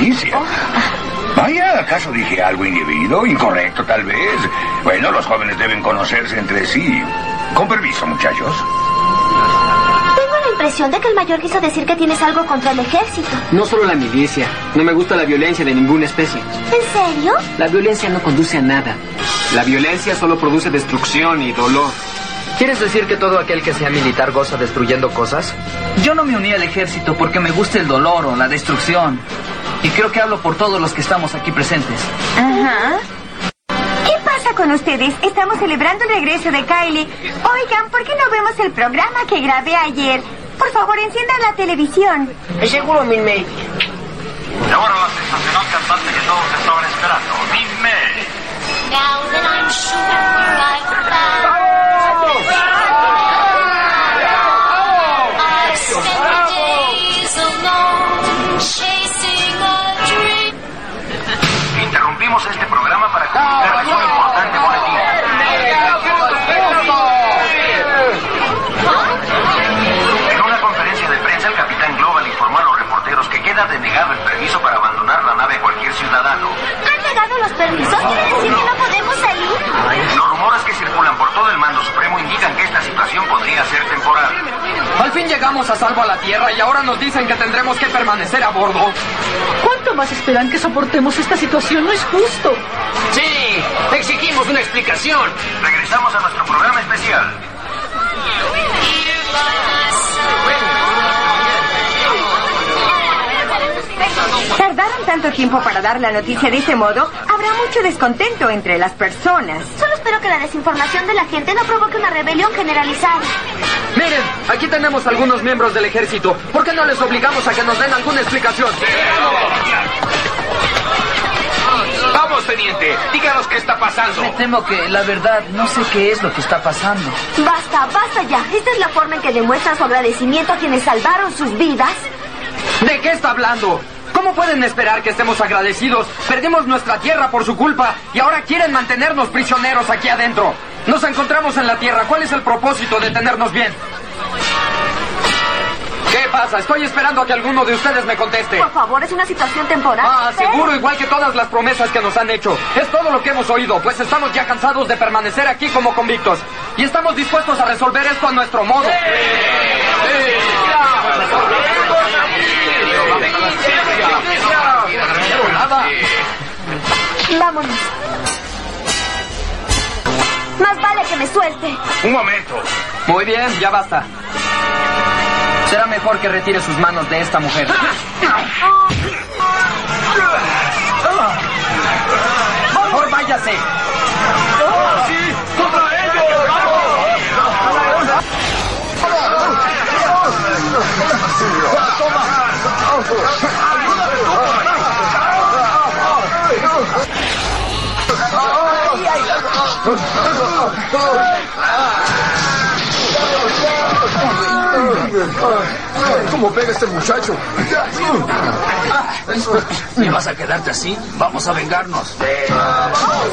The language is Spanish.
milicia. Vaya, ¿acaso dije algo indebido, incorrecto tal vez? Bueno, los jóvenes deben conocerse entre sí. Con permiso, muchachos. Tengo la impresión de que el mayor quiso decir que tienes algo contra el ejército. No solo la milicia. No me gusta la violencia de ninguna especie. ¿En serio? La violencia no conduce a nada. La violencia solo produce destrucción y dolor. ¿Quieres decir que todo aquel que sea militar goza destruyendo cosas? Yo no me uní al ejército porque me gusta el dolor o la destrucción. Y creo que hablo por todos los que estamos aquí presentes. Ajá. ¿Qué pasa con ustedes? Estamos celebrando el regreso de Kylie. Oigan, ¿por qué no vemos el programa que grabé ayer? Por favor, enciendan la televisión. Seguro, Min May. Y ahora la sensacional cantante que todos estaban esperando, Min May. Now that I'm sure I've found I spent days alone chasing a dream. Interrumpimos este programa para comunicarles un importante boletín. En una conferencia de prensa, el capitán Global informó a los reporteros que queda denegado el permiso para abandonar la nave a cualquier ciudadano. ¿Han negado los permisos? ¿Quiere decir que no podemos salir? Los rumores que circulan por todo el mando supremo indican que esta situación podría ser temporal. Al fin llegamos a salvo a la Tierra y ahora nos dicen que tendremos que permanecer a bordo. ¿Cuánto más esperan que soportemos esta situación? No es justo. Sí, exigimos una explicación. Regresamos a nuestro programa especial. Tardaron tanto tiempo para dar la noticia de ese modo, habrá mucho descontento entre las personas. Solo espero que la desinformación de la gente no provoque una rebelión generalizada. Miren, aquí tenemos algunos miembros del ejército. ¿Por qué no les obligamos a que nos den alguna explicación? Vamos, teniente, díganos qué está pasando. Me temo que, la verdad, no sé qué es lo que está pasando. Basta, basta ya. ¿Esta es la forma en que demuestran su agradecimiento a quienes salvaron sus vidas? ¿De qué está hablando? ¿Cómo pueden esperar que estemos agradecidos? Perdimos nuestra tierra por su culpa y ahora quieren mantenernos prisioneros aquí adentro. Nos encontramos en la tierra. ¿Cuál es el propósito de tenernos bien? ¿Qué pasa? Estoy esperando a que alguno de ustedes me conteste. Por favor, es una situación temporal. Seguro, igual que todas las promesas que nos han hecho. Es todo lo que hemos oído, pues estamos ya cansados de permanecer aquí como convictos. Y estamos dispuestos a resolver esto a nuestro modo. Vámonos. Más vale que me suelte. Un momento. Muy bien, ya basta. Será mejor que retire sus manos de esta mujer. Mejor váyase. ¡Sí! ¡Contra ellos! ¿Cómo pega este muchacho? ¿Y vas a quedarte así? Vamos a vengarnos.